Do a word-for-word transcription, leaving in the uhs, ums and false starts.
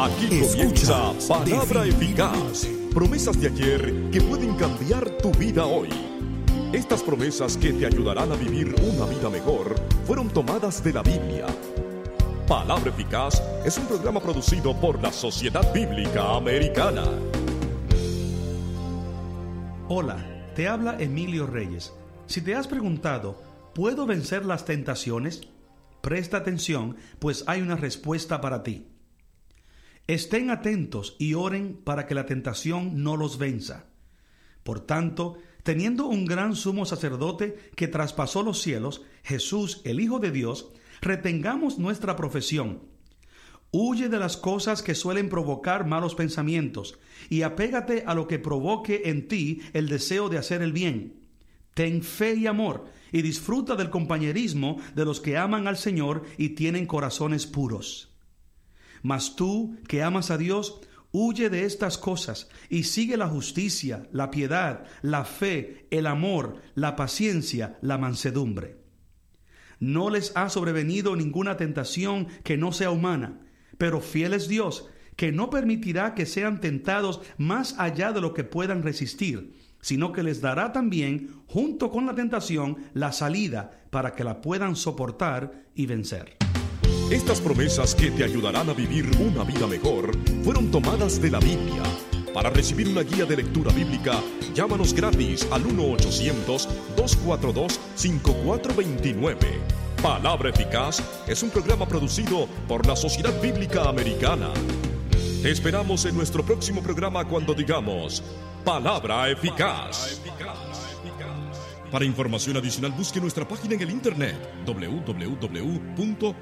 Aquí comienza Palabra Eficaz. Promesas de ayer que pueden cambiar tu vida hoy. Estas promesas que te ayudarán a vivir una vida mejor fueron tomadas de la Biblia. Palabra Eficaz es un programa producido por la Sociedad Bíblica Americana. Hola, te habla Emilio Reyes. Si te has preguntado, ¿puedo vencer las tentaciones? Presta atención, pues hay una respuesta para ti. Estén atentos y oren para que la tentación no los venza. Por tanto, teniendo un gran sumo sacerdote que traspasó los cielos, Jesús, el Hijo de Dios, retengamos nuestra profesión. Huye de las cosas que suelen provocar malos pensamientos y apégate a lo que provoque en ti el deseo de hacer el bien. Ten fe y amor y disfruta del compañerismo de los que aman al Señor y tienen corazones puros. Mas tú, que amas a Dios, huye de estas cosas y sigue la justicia, la piedad, la fe, el amor, la paciencia, la mansedumbre. No les ha sobrevenido ninguna tentación que no sea humana, pero fiel es Dios, que no permitirá que sean tentados más allá de lo que puedan resistir, sino que les dará también, junto con la tentación, la salida para que la puedan soportar y vencer. Estas promesas que te ayudarán a vivir una vida mejor fueron tomadas de la Biblia. Para recibir una guía de lectura bíblica, llámanos gratis al uno ochocientos, dos cuatro dos, cinco cuatro dos nueve. Palabra Eficaz es un programa producido por la Sociedad Bíblica Americana. Te esperamos en nuestro próximo programa cuando digamos Palabra Eficaz. Para información adicional busque nuestra página en el internet doble u doble u doble u punto